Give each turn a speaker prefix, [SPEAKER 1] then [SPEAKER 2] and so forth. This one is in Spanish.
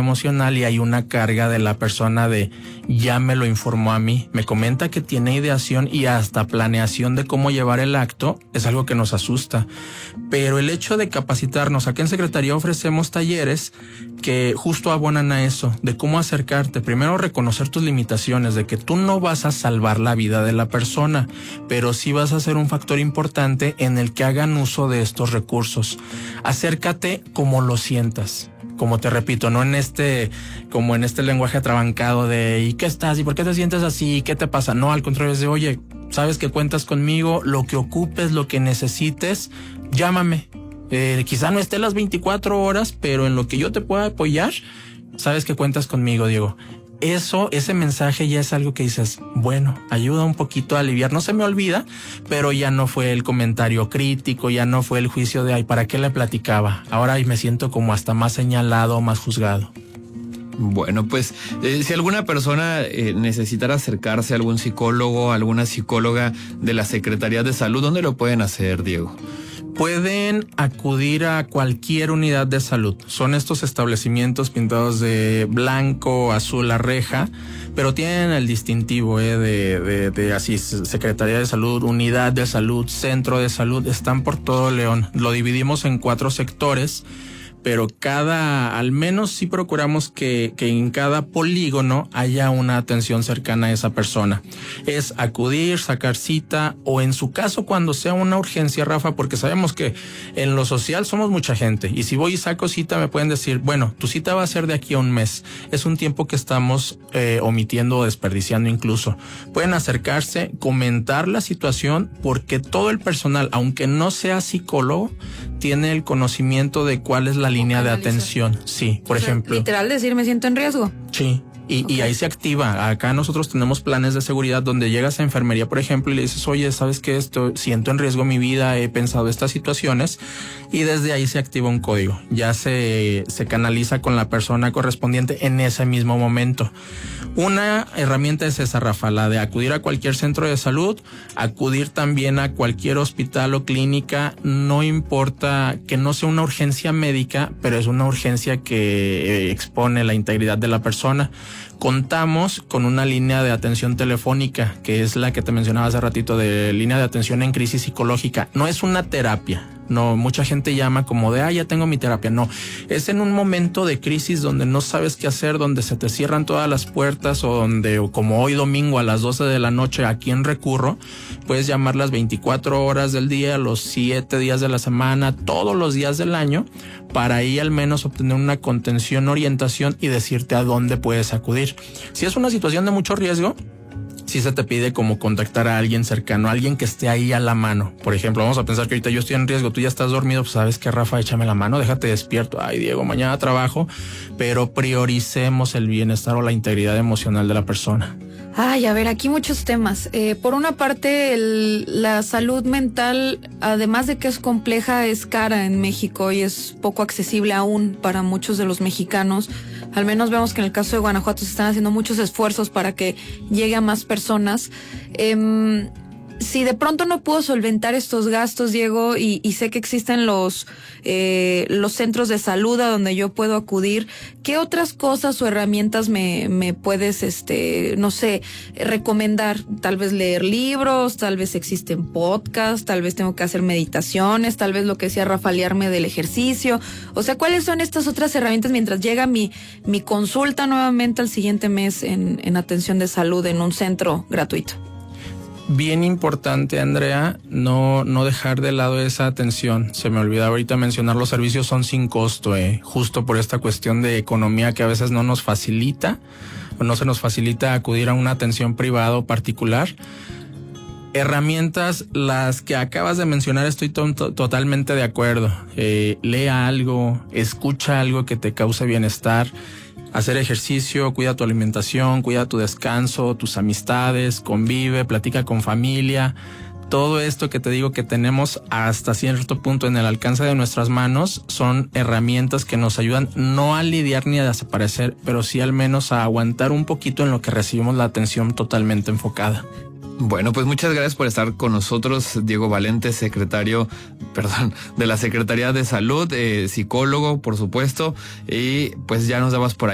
[SPEAKER 1] emocional y hay una carga de la persona de ya me lo informó a mí, me comenta que tiene ideación y hasta planeación de cómo llevar el acto, es algo que nos asusta. Pero el hecho de capacitarnos, aquí en Secretaría ofrecemos talleres que justo abonan a eso, de cómo acercarte. Primero, reconocer tus limitaciones, de que tú no vas a salvar la vida de la persona, pero sí vas a ser un factor importante en el que hagan uso de estos recursos. Acércate como lo sientas. Como te repito, no como en este lenguaje atrabancado de ¿y qué estás? ¿Y por qué te sientes así? ¿Qué te pasa? No, al contrario, es de oye, sabes que cuentas conmigo, lo que ocupes, lo que necesites, llámame. Quizá no esté las 24 horas, pero en lo que yo te pueda apoyar, sabes que cuentas conmigo, Diego. Ese mensaje ya es algo que dices, bueno, ayuda un poquito a aliviar, no se me olvida, pero ya no fue el comentario crítico, ya no fue el juicio de, ay, ¿para qué le platicaba? Ahora me siento como hasta más señalado, más juzgado.
[SPEAKER 2] Bueno, pues si alguna persona necesitara acercarse a algún psicólogo, alguna psicóloga de la Secretaría de Salud, ¿dónde lo pueden hacer, Diego?
[SPEAKER 1] Pueden acudir a cualquier unidad de salud. Son estos establecimientos pintados de blanco, azul, la reja, pero tienen el distintivo de así, Secretaría de Salud, Unidad de Salud, Centro de Salud, están por todo León. Lo dividimos en 4 sectores, pero al menos sí procuramos que en cada polígono haya una atención cercana a esa persona. Es acudir, sacar cita, o en su caso cuando sea una urgencia, Rafa, porque sabemos que en lo social somos mucha gente, y si voy y saco cita me pueden decir, bueno, tu cita va a ser de aquí a un mes. Es un tiempo que estamos omitiendo o desperdiciando incluso. Pueden acercarse, comentar la situación, porque todo el personal, aunque no sea psicólogo, tiene el conocimiento de cuál es la línea de atención. Sí, por ejemplo.
[SPEAKER 3] Literal decir, me siento en riesgo.
[SPEAKER 1] Sí. Y ahí se activa. Acá nosotros tenemos planes de seguridad donde llegas a enfermería, por ejemplo, y le dices, oye, ¿sabes qué? Siento en riesgo mi vida, he pensado estas situaciones, y desde ahí se activa un código. Ya se canaliza con la persona correspondiente en ese mismo momento. Una herramienta es esa, Rafa, la de acudir a cualquier centro de salud, acudir también a cualquier hospital o clínica, no importa que no sea una urgencia médica, pero es una urgencia que expone la integridad de la persona. Contamos con una línea de atención telefónica, que es la que te mencionaba hace ratito, de línea de atención en crisis psicológica. No es una terapia. No, mucha gente llama como de, ya tengo mi terapia. No, es en un momento de crisis donde no sabes qué hacer, donde se te cierran todas las puertas, o donde, como hoy domingo a las 12 de la noche, ¿a quién recurro? Puedes llamar las 24 horas del día, los 7 días de la semana, todos los días del año, para ahí al menos obtener una contención, orientación y decirte a dónde puedes acudir. Si es una situación de mucho riesgo, sí se te pide como contactar a alguien cercano, a alguien que esté ahí a la mano. Por ejemplo, vamos a pensar que ahorita yo estoy en riesgo, tú ya estás dormido, pues sabes que, Rafa, échame la mano, déjate despierto. Ay, Diego, mañana trabajo, pero prioricemos el bienestar o la integridad emocional de la persona.
[SPEAKER 3] Ay, a ver, aquí muchos temas. Por una parte, la salud mental, además de que es compleja, es cara en México y es poco accesible aún para muchos de los mexicanos. Al menos vemos que en el caso de Guanajuato se están haciendo muchos esfuerzos para que llegue a más personas. Si de pronto no puedo solventar estos gastos, Diego, y sé que existen los centros de salud a donde yo puedo acudir, ¿qué otras cosas o herramientas me puedes, no sé, recomendar? Tal vez leer libros, tal vez existen podcasts, tal vez tengo que hacer meditaciones, tal vez lo que decía Rafa, liarme del ejercicio. O sea, ¿cuáles son estas otras herramientas mientras llega mi consulta nuevamente al siguiente mes en atención de salud en un centro gratuito?
[SPEAKER 1] Bien importante, Andrea, no dejar de lado esa atención. Se me olvidaba ahorita mencionar, los servicios son sin costo, justo por esta cuestión de economía que a veces no nos facilita, o no se nos facilita acudir a una atención privada o particular. Herramientas, las que acabas de mencionar, estoy totalmente de acuerdo. Lea algo, escucha algo que te cause bienestar. Hacer ejercicio, cuida tu alimentación, cuida tu descanso, tus amistades, convive, platica con familia. Todo esto que te digo que tenemos hasta cierto punto en el alcance de nuestras manos son herramientas que nos ayudan no a lidiar ni a desaparecer, pero sí al menos a aguantar un poquito en lo que recibimos la atención totalmente enfocada.
[SPEAKER 2] Bueno, pues muchas gracias por estar con nosotros, Diego Valente, de la Secretaría de Salud, psicólogo, por supuesto, y pues ya nos dabas por ahí